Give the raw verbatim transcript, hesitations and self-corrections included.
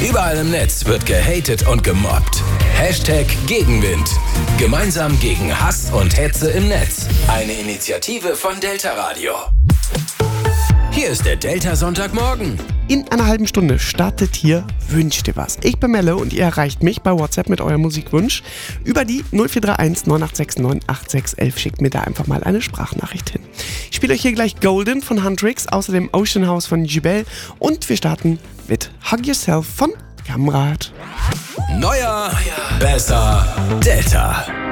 Überall im Netz wird gehatet und gemobbt. Hashtag Gegenwind. Gemeinsam gegen Hass und Hetze im Netz. Eine Initiative von Delta Radio. Hier ist der Delta Sonntagmorgen. In einer halben Stunde startet hier Wünsch dir was. Ich bin Melle und ihr erreicht mich bei WhatsApp mit eurem Musikwunsch über die null vier drei eins neun acht sechs neun acht sechs eins eins. Schickt mir da einfach mal eine Sprachnachricht hin. Ich spiele euch hier gleich Golden von Huntrix, außerdem Ocean House von Jubel und wir starten mit Hug Yourself von Kamrat. Neuer, besser, Delta.